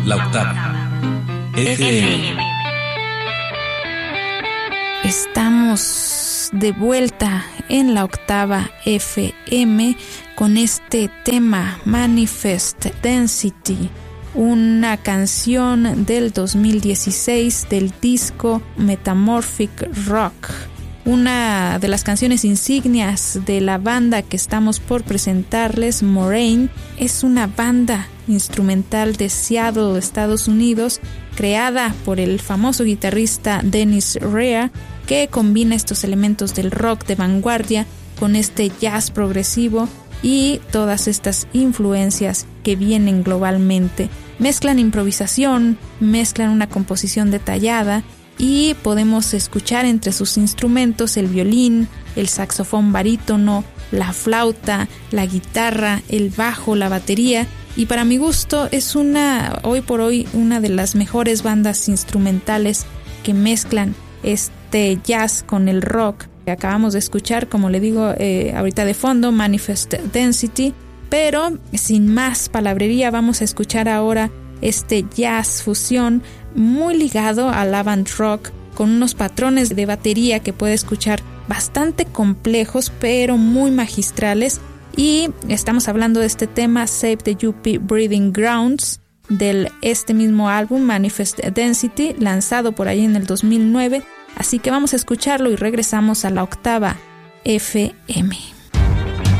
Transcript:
La Octava FM. Estamos de vuelta en La Octava FM con este tema Manifest Density, una canción del 2016 del disco Metamorphic Rock, una de las canciones insignias de la banda que estamos por presentarles. Moraine es una banda instrumental de Seattle, Estados Unidos, creada por el famoso guitarrista Dennis Rea, que combina estos elementos del rock de vanguardia con este jazz progresivo y todas estas influencias que vienen globalmente. Mezclan improvisación, mezclan una composición detallada y podemos escuchar entre sus instrumentos el violín, el saxofón barítono, la flauta, la guitarra, el bajo, la batería. Y para mi gusto es hoy por hoy una de las mejores bandas instrumentales que mezclan este jazz con el rock. Acabamos de escuchar, como le digo ahorita de fondo, Manifest Density, pero sin más palabrería vamos a escuchar ahora este jazz fusión muy ligado al avant rock, con unos patrones de batería que puede escuchar bastante complejos pero muy magistrales. Y estamos hablando de este tema Save the Yuppie Breeding Grounds del este mismo álbum Manifest Density, lanzado por ahí en el 2009. Así que vamos a escucharlo y regresamos a La Octava FM.